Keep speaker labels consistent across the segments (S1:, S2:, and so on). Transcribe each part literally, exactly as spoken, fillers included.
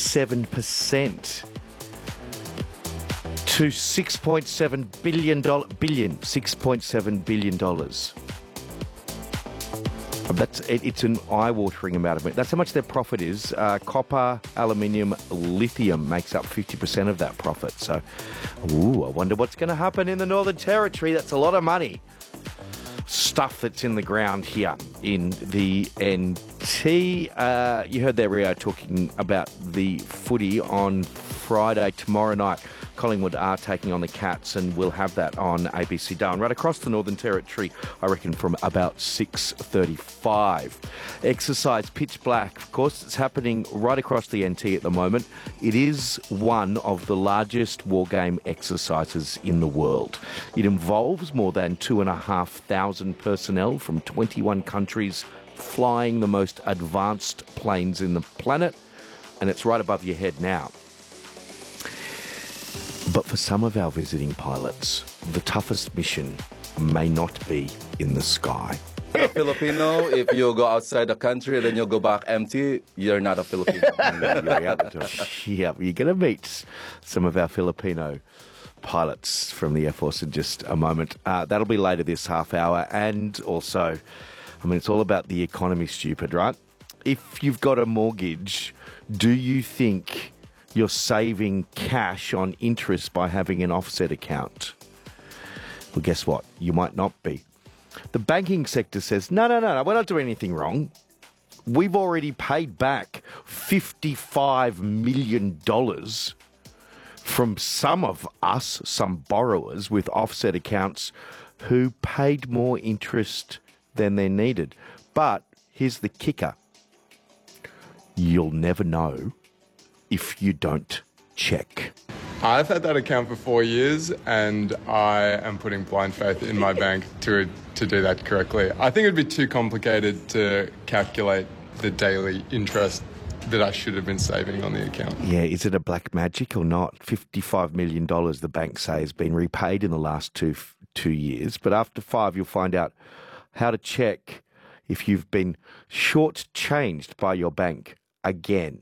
S1: seven percent to six point seven billion dollars. Billion, six point seven billion dollars. That's it, it's an eye-watering amount of money. That's how much their profit is. Uh, copper, aluminium, lithium makes up fifty percent of that profit. So, ooh, I wonder what's going to happen in the Northern Territory. That's a lot of money. Stuff that's in the ground here in the N T. Uh, you heard there, Rio, talking about the footy on Friday, tomorrow night. Collingwood are taking on the Cats, and we'll have that on A B C Darwin right across the Northern Territory, I reckon, from about six thirty-five. Exercise pitch black, of course, it's happening right across the N T at the moment. It is one of the largest war game exercises in the world. It involves more than two and a half thousand personnel from twenty-one countries flying the most advanced planes in the planet, and it's right above your head now. But for some of our visiting pilots, the toughest mission may not be in the sky.
S2: A Filipino, if you go outside the country, then you'll go back empty, you're not a Filipino.
S1: You're out the door. Yeah, you're going to meet some of our Filipino pilots from the Air Force in just a moment. Uh, that'll be later this half hour. And also, I mean, it's all about the economy, stupid, right? If you've got a mortgage, do you think you're saving cash on interest by having an offset account? Well, guess what? You might not be. The banking sector says, no, no, no, no, we're not doing anything wrong. We've already paid back fifty-five million dollars from some of us, some borrowers with offset accounts who paid more interest than they needed. But here's the kicker. You'll never know if you don't check.
S3: I've had that account for four years and I am putting blind faith in my bank to to do that correctly. I think it'd be too complicated to calculate the daily interest that I should have been saving on the account.
S1: Yeah, is it a black magic or not? fifty-five million dollars the bank say has been repaid in the last two two years, but after five you'll find out how to check if you've been shortchanged by your bank again.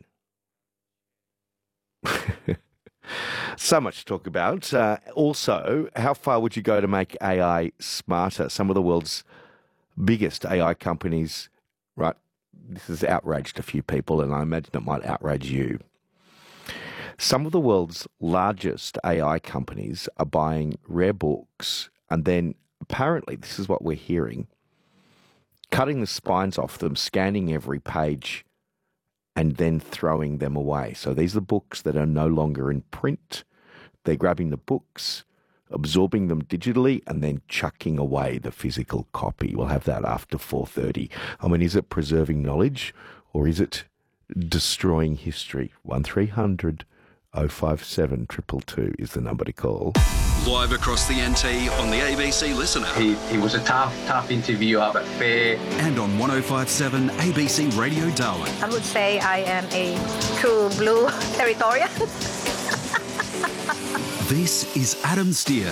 S1: So much to talk about. Uh, also, how far would you go to make A I smarter? Some of the world's biggest A I companies, right? This has outraged a few people, and I imagine it might outrage you. Some of the world's largest A I companies are buying rare books, and then apparently, this is what we're hearing, cutting the spines off them, scanning every page, and then throwing them away. So these are books that are no longer in print. They're grabbing the books, absorbing them digitally, and then chucking away the physical copy. We'll have that after four thirty. I mean, is it preserving knowledge or is it destroying history? one three hundred oh five seven two two two is the number to call.
S4: Live across the N T on the A B C Listener.
S5: He, he was a tough, tough interviewer, but fair.
S4: And on one oh five point seven A B C Radio Darwin.
S6: I would say I am a true blue territorian.
S4: This is Adam Steer.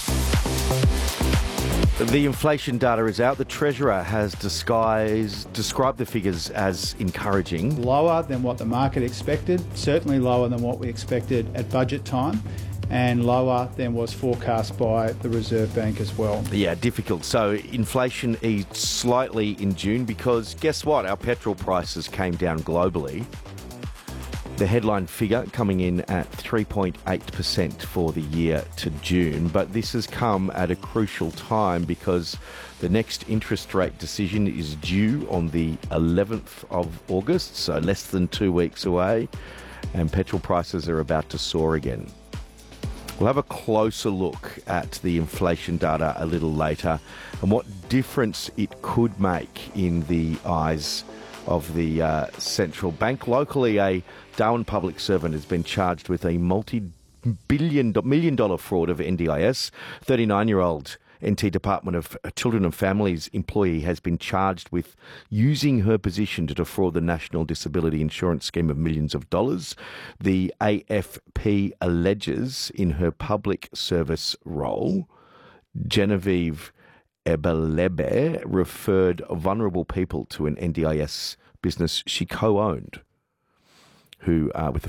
S1: The inflation data is out. The Treasurer has disguised, described the figures as encouraging.
S7: Lower than what the market expected, certainly lower than what we expected at budget time, and lower than was forecast by the Reserve Bank as well.
S1: Yeah, difficult. So inflation eased slightly in June because guess what? Our petrol prices came down globally. The headline figure coming in at three point eight percent for the year to June. But this has come at a crucial time because the next interest rate decision is due on the eleventh of August, so less than two weeks away, and petrol prices are about to soar again. We'll have a closer look at the inflation data a little later and what difference it could make in the eyes of the uh, central bank. Locally, a Darwin public servant has been charged with a multi-billion, million dollar fraud of N D I S. thirty-nine-year-old N T Department of Children and Families employee has been charged with using her position to defraud the National Disability Insurance Scheme of millions of dollars. The A F P alleges in her public service role, Genevieve Ebelebe referred vulnerable people to an N D I S business she co-owned, who, uh, with a